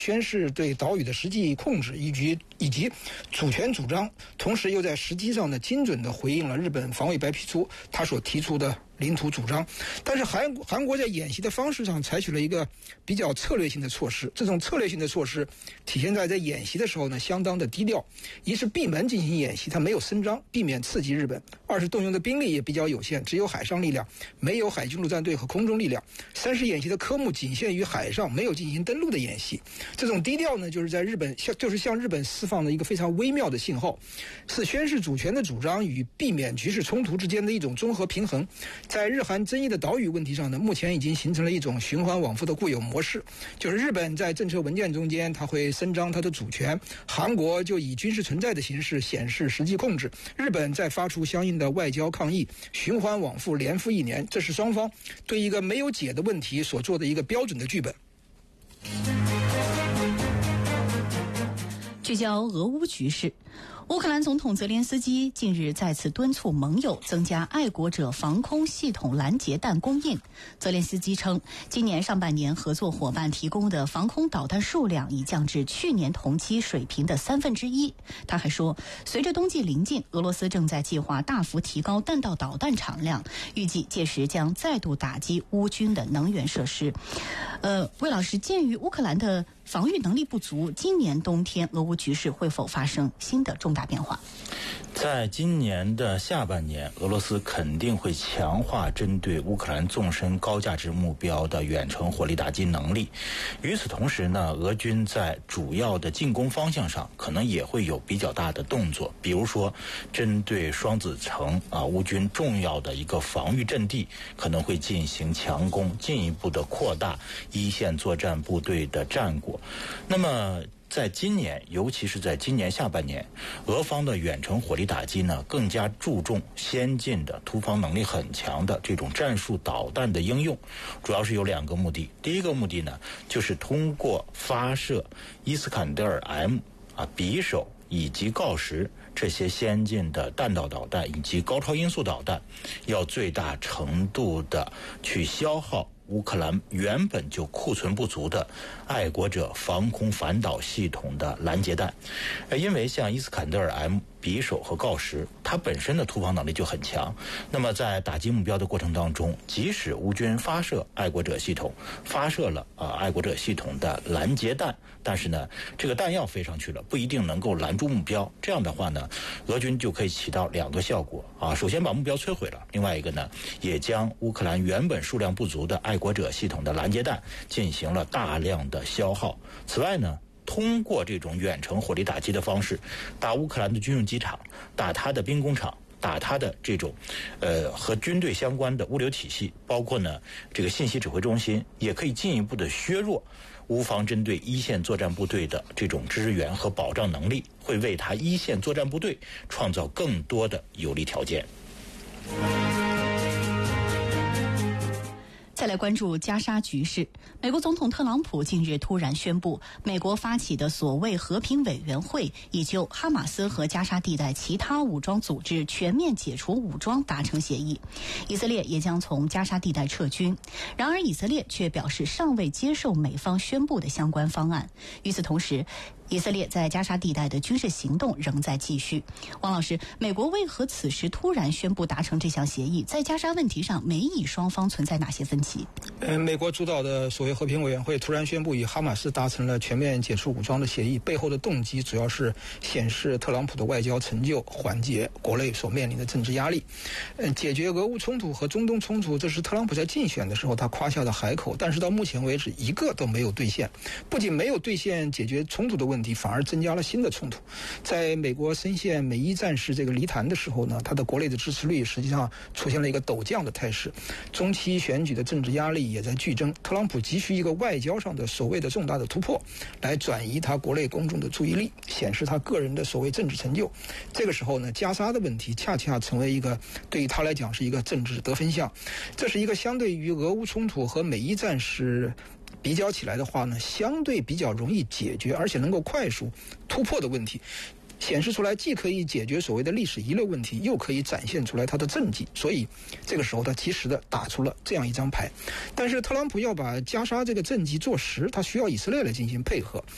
宣示对岛屿的实际控制以及主权主张，同时又在实际上呢精准地回应了日本防卫白皮书他所提出的领土主张。但是韩国在演习的方式上采取了一个比较策略性的措施，这种策略性的措施体现在演习的时候呢相当的低调。一是闭门进行演习，它没有声张，避免刺激日本；二是动用的兵力也比较有限，只有海上力量，没有海军陆战队和空中力量；三是演习的科目仅限于海上，没有进行登陆的演习。这种低调呢，就是在日本向日本释放的一个非常微妙的信号，是宣示主权的主张与避免局势冲突之间的一种综合平衡。在日韩争议的岛屿问题上呢，目前已经形成了一种循环往复的固有模式，就是日本在政策文件中间它会伸张它的主权，韩国就以军事存在的形式显示实际控制，日本再发出相应的外交抗议，循环往复，连复一年。这是双方对一个没有解的问题所做的一个标准的剧本。 聚焦俄乌局势，乌克兰总统泽连斯基近日再次敦促盟友增加爱国者防空系统拦截弹供应。泽连斯基称，今年上半年合作伙伴提供的防空导弹数量已降至去年同期水平的1/3。他还说，随着冬季临近，俄罗斯正在计划大幅提高弹道导弹产量，预计届时将再度打击乌军的能源设施。魏老师，鉴于乌克兰的防御能力不足，今年冬天俄乌局势会否发生新的重大变化？ 在今年的下半年，俄罗斯肯定会强化针对乌克兰纵深高价值目标的远程火力打击能力。与此同时呢，俄军在主要的进攻方向上可能也会有比较大的动作，比如说针对双子城乌军重要的一个防御阵地，可能会进行强攻，进一步的扩大一线作战部队的战果。那么在今年，尤其是在今年下半年，俄方的远程火力打击呢，更加注重先进的、突防能力很强的这种战术导弹的应用，主要是有2个目的。第一个目的呢，就是通过发射伊斯坎德尔 M、匕首以及锆石这些先进的弹道导弹以及高超音速导弹，要最大程度的去消耗乌克兰原本就库存不足的爱国者防空反导系统的拦截弹。因为像伊斯坎德尔 M、匕首和锆石，它本身的突防能力就很强，那么在打击目标的过程当中，即使乌军发射爱国者系统，发射了爱国者系统的拦截弹，但是呢，这个弹药飞上去了，不一定能够拦住目标。这样的话呢，俄军就可以起到2个效果首先把目标摧毁了，另外一个呢，也将乌克兰原本数量不足的爱国者系统的拦截弹进行了大量的消耗。此外呢，通过这种远程火力打击的方式，打乌克兰的军用机场，打它的兵工厂，打它的这种和军队相关的物流体系，包括呢这个信息指挥中心，也可以进一步的削弱乌方针对一线作战部队的这种支援和保障能力，会为他一线作战部队创造更多的有利条件。 再来关注加沙局势，美国总统特朗普近日突然宣布，美国发起的所谓和平委员会已就哈马斯和加沙地带其他武装组织全面解除武装达成协议，以色列也将从加沙地带撤军。然而以色列却表示尚未接受美方宣布的相关方案。与此同时，以色列在加沙地带的军事行动仍在继续。王老师，美国为何此时突然宣布达成这项协议？在加沙问题上，美以双方存在哪些分歧？ 美国主导的所谓和平委员会突然宣布与哈马斯达成了全面解除武装的协议，背后的动机主要是显示特朗普的外交成就，缓解国内所面临的政治压力。解决俄乌冲突和中东冲突，这是特朗普在竞选的时候他夸下的海口，但是到目前为止一个都没有兑现。不仅没有兑现解决冲突的问题，反而增加了新的冲突。在美国深陷美伊战事这个泥潭的时候呢，他的国内的支持率实际上出现了一个陡降的态势，中期选举的政治压力也在剧增。特朗普急需一个外交上的所谓的重大的突破，来转移他国内公众的注意力，显示他个人的所谓政治成就。这个时候呢，加沙的问题恰恰成为一个对于他来讲是一个政治得分项。这是一个相对于俄乌冲突和美伊战事比较起来的话呢，相对比较容易解决，而且能够快速突破的问题，显示出来既可以解决所谓的历史遗留问题，又可以展现出来他的政绩。所以这个时候他及时的打出了这样一张牌。但是特朗普要把加沙这个政绩做实，他需要以色列来进行配合。